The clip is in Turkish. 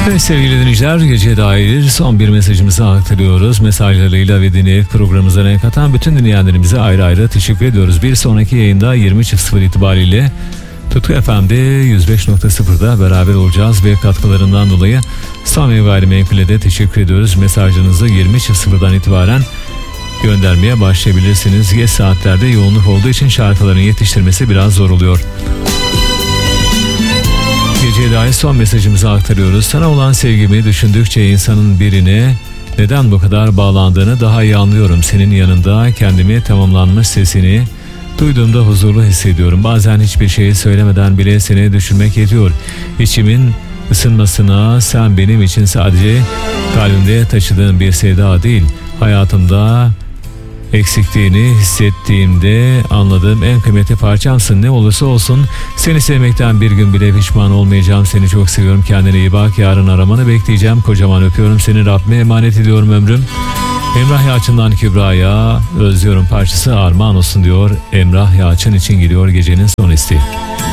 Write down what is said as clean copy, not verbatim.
Evet sevgili dinleyiciler, geceye dair son bir mesajımızı aktarıyoruz. Mesajlarıyla ve dinleyerek programımıza renk katan bütün dinleyenlerimize ayrı ayrı teşekkür ediyoruz. Bir sonraki yayında 20.00 itibariyle Tutku FM'de 105.0'da beraber olacağız ve katkılarından dolayı Sami Gayrimenkul'e de teşekkür ediyoruz. Mesajlarınızı 20.00'dan itibaren göndermeye başlayabilirsiniz. Geç saatlerde yoğunluk olduğu için şarkıların yetiştirmesi biraz zor oluyor. Geceye dair son mesajımızı aktarıyoruz. Sana olan sevgimi düşündükçe insanın birine neden bu kadar bağlandığını daha iyi anlıyorum. Senin yanında kendimi tamamlanmış sesini duyduğumda huzurlu hissediyorum. Bazen hiçbir şey söylemeden bile seni düşünmek yetiyor. İçimin ısınmasına sen benim için sadece kalbimde taşıdığın bir sevda değil, hayatımda eksikliğini hissettiğimde anladığım en kıymetli parçamsın. Ne olursa olsun seni sevmekten bir gün bile pişman olmayacağım. Seni çok seviyorum. Kendine iyi bak. Yarın aramanı bekleyeceğim. Kocaman öpüyorum seni. Rabbime emanet ediyorum ömrüm. Emrah Yalçın'dan Kübra'ya özlüyorum parçası armağan olsun diyor. Emrah Yalçın için geliyor gecenin son isteği.